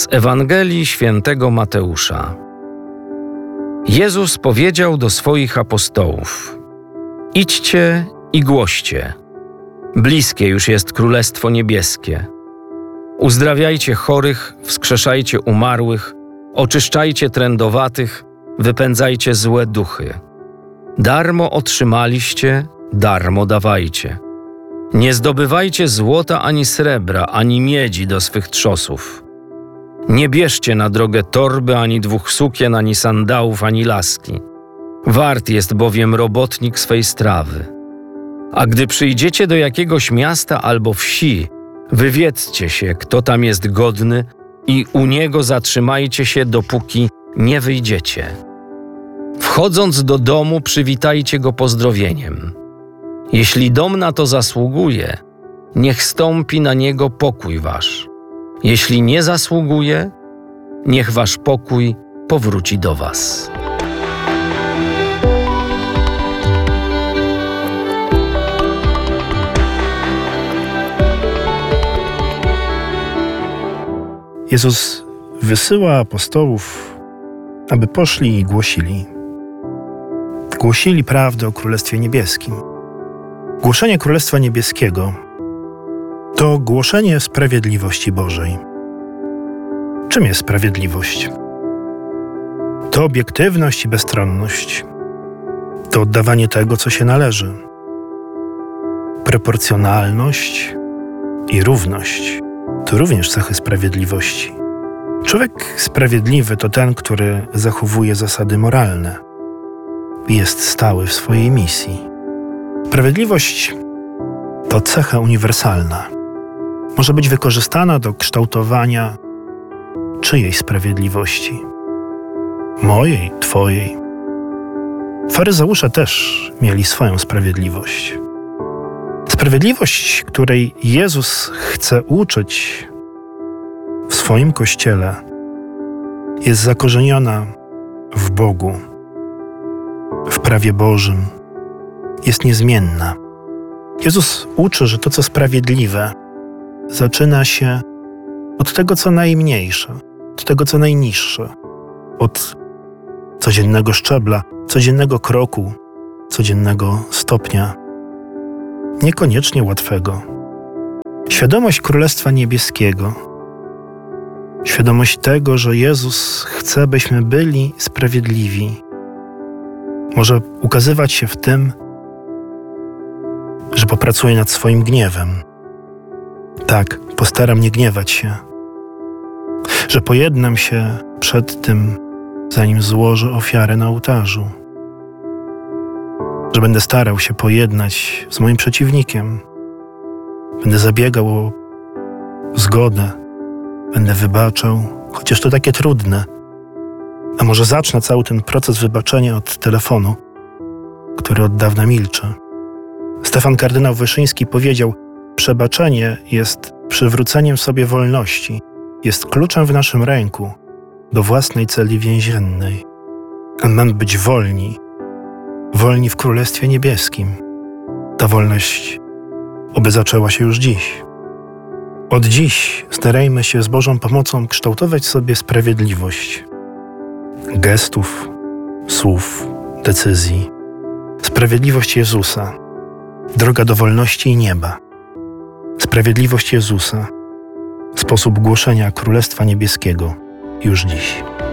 Z Ewangelii Świętego Mateusza. Jezus powiedział do swoich apostołów: idźcie i głoście. Bliskie już jest Królestwo Niebieskie. Uzdrawiajcie chorych, wskrzeszajcie umarłych, oczyszczajcie trędowatych, wypędzajcie złe duchy. Darmo otrzymaliście, darmo dawajcie. Nie zdobywajcie złota ani srebra, ani miedzi do swych trzosów. Nie bierzcie na drogę torby, ani 2 sukien, ani sandałów, ani laski. Wart jest bowiem robotnik swej strawy. A gdy przyjdziecie do jakiegoś miasta albo wsi, wywiedzcie się, kto tam jest godny, i u niego zatrzymajcie się, dopóki nie wyjdziecie. Wchodząc do domu, przywitajcie go pozdrowieniem. Jeśli dom na to zasługuje, niech stąpi na niego pokój wasz. Jeśli nie zasługuje, niech wasz pokój powróci do was. Jezus wysyła apostołów, aby poszli i głosili. Głosili prawdę o Królestwie Niebieskim. Głoszenie Królestwa Niebieskiego to głoszenie sprawiedliwości Bożej. Czym jest sprawiedliwość? To obiektywność i bezstronność. To oddawanie tego, co się należy. Proporcjonalność i równość to również cechy sprawiedliwości. Człowiek sprawiedliwy to ten, który zachowuje zasady moralne i jest stały w swojej misji. Sprawiedliwość to cecha uniwersalna. Może być wykorzystana do kształtowania czyjejś sprawiedliwości. Mojej, twojej. Faryzeusze też mieli swoją sprawiedliwość. Sprawiedliwość, której Jezus chce uczyć w swoim Kościele, jest zakorzeniona w Bogu, w prawie Bożym, jest niezmienna. Jezus uczy, że to, co sprawiedliwe, zaczyna się od tego, co najmniejsze, od tego, co najniższe, od codziennego szczebla, codziennego kroku, codziennego stopnia, niekoniecznie łatwego. Świadomość Królestwa Niebieskiego, świadomość tego, że Jezus chce, byśmy byli sprawiedliwi, może ukazywać się w tym, że popracuję nad swoim gniewem. Tak, postaram nie gniewać się. Że pojednam się przed tym, zanim złożę ofiarę na ołtarzu. Że będę starał się pojednać z moim przeciwnikiem. Będę zabiegał o zgodę. Będę wybaczał, chociaż to takie trudne. A może zacznę cały ten proces wybaczenia od telefonu, który od dawna milczy. Stefan kardynał Wyszyński powiedział: przebaczenie jest przywróceniem sobie wolności, jest kluczem w naszym ręku do własnej celi więziennej. Mamy być wolni, wolni w Królestwie Niebieskim. Ta wolność oby zaczęła się już dziś. Od dziś starajmy się z Bożą pomocą kształtować sobie sprawiedliwość gestów, słów, decyzji. Sprawiedliwość Jezusa, droga do wolności i nieba. Sprawiedliwość Jezusa, sposób głoszenia Królestwa Niebieskiego już dziś.